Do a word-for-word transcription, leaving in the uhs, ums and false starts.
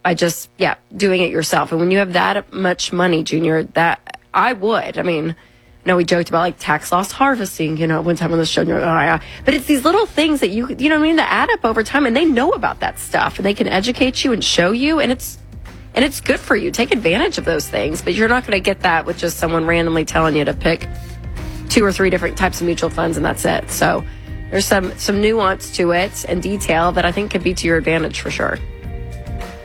by just, yeah, doing it yourself. And when you have that much money, Junior, that I would. I mean, I know we joked about like tax loss harvesting, you know, one time on the show. And you're like, oh, yeah. But it's these little things that you, you know what I mean, that add up over time, and they know about that stuff, and they can educate you and show you, and it's and it's good for you. Take advantage of those things, but you're not going to get that with just someone randomly telling you to pick two or three different types of mutual funds, and that's it. So there's some some nuance to it and detail that I think could be to your advantage for sure.